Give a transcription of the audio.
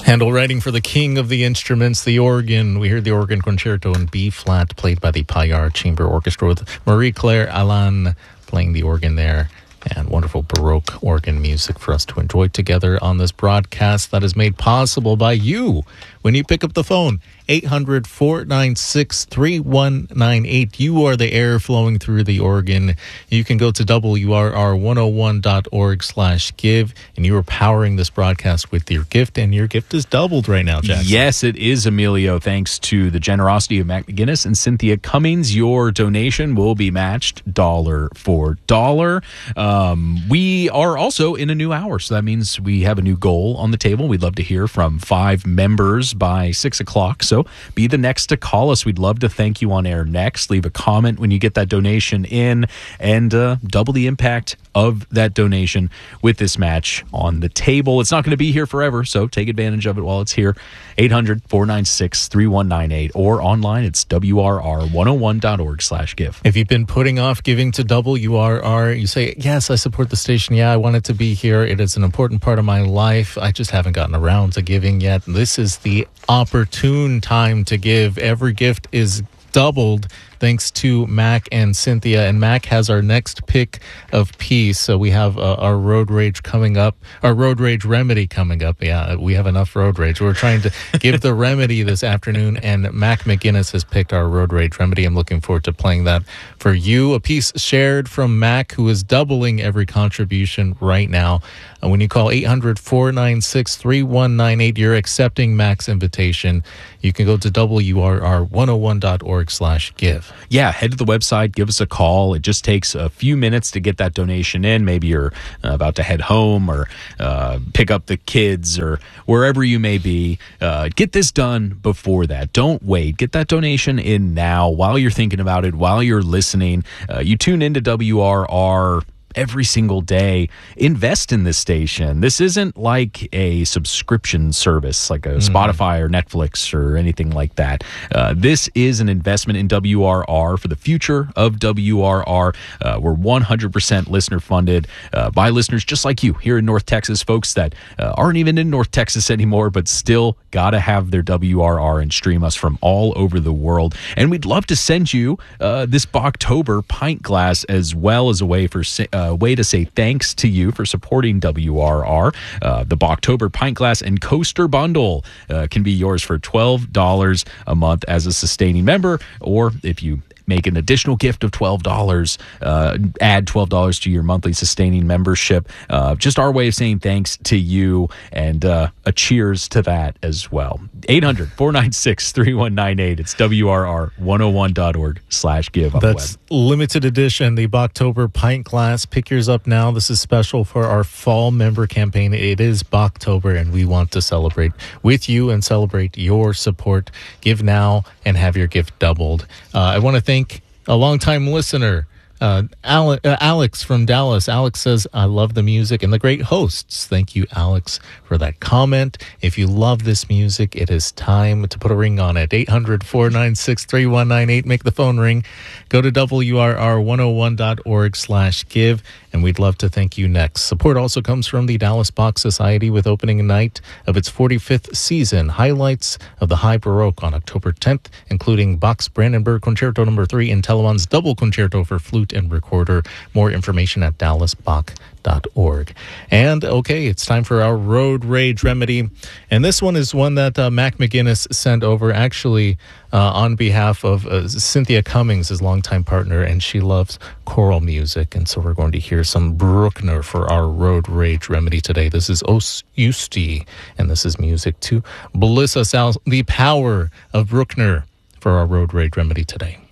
Handel writing for the king of the instruments, the organ. We heard the organ concerto in B-flat played by the Payar Chamber Orchestra with Marie-Claire Allan playing the organ there. And wonderful Baroque organ music for us to enjoy together on this broadcast that is made possible by you when you pick up the phone. 800-496-3198. You are the air flowing through the organ. You can go to WRR101.org/give, and you are powering this broadcast with your gift, and your gift is doubled right now, Jackson. Yes, it is, Emilio. Thanks to the generosity of Mac McGinnis and Cynthia Cummings, your donation will be matched dollar for dollar. We are also in a new hour, so that means we have a new goal on the table. We'd love to hear from 5 members by 6 o'clock, so be the next to call us. We'd love to thank you on air next. Leave a comment when you get that donation in, and double the impact of that donation with this match on the table. It's not going to be here forever, so take advantage of it while it's here. 800-496-3198, or online it's WRR101.org/give. If you've been putting off giving to WRR, you say, yes, I support the station. Yeah, I want it to be here. It is an important part of my life. I just haven't gotten around to giving yet. This is the opportune time to give. Every gift is doubled thanks to Mac and Cynthia. And Mac has our next pick of peace. So we have our road rage coming up, our road rage remedy coming up. Yeah, we have enough road rage. We're trying to give the remedy this afternoon, and Mac McGinnis has picked our road rage remedy. I'm looking forward to playing that for you. A piece shared from Mac, who is doubling every contribution right now. When you call 800-496-3198, you're accepting Mac's invitation. You can go to WRR101.org/give. Yeah, head to the website, give us a call. It just takes a few minutes to get that donation in. Maybe you're about to head home or pick up the kids or wherever you may be. Get this done before that. Don't wait. Get that donation in now while you're thinking about it, while you're listening. You tune into WRR every single day. Invest in this station. This isn't like a subscription service like a Spotify or Netflix or anything like that. This is an investment in WRR for the future of WRR. We're 100% listener funded by listeners just like you here in North Texas, folks that aren't even in North Texas anymore, but still got to have their WRR and stream us from all over the world. And we'd love to send you this Boktober pint glass as well as a way to say thanks to you for supporting WRR. The Boktober pint glass and coaster bundle can be yours for $12 a month as a sustaining member, or if you make an additional gift of $12, add $12 to your monthly sustaining membership. Just our way of saying thanks to you, and a cheers to that as well. 800-496-3198. It's WRR101.org/give. That's limited edition, the Boktober pint glass. Pick yours up now. This is special for our fall member campaign. It is Boktober, and we want to celebrate with you and celebrate your support. Give now and have your gift doubled. I want to thank a longtime listener, Alex from Dallas. Alex says, I love the music and the great hosts. Thank you, Alex, for that comment. If you love this music, it is time to put a ring on it. 800-496-3198. Make the phone ring. Go to WRR101.org/give, and we'd love to thank you next. Support also comes from the Dallas Bach Society with opening night of its 45th season. Highlights of the High Baroque on October 10th, including Bach's Brandenburg Concerto No. 3 and Telemann's Double Concerto for flute and recorder. More information at dallasbach.org. And okay, it's time for our road rage remedy, and this one is one that Mac McGinnis sent over actually on behalf of Cynthia Cummings, his longtime partner, and she loves choral music, and so we're going to hear some Bruckner for our road rage remedy today. This is Os Justi, and this is music to bliss us out, the power of Bruckner for our road rage remedy today.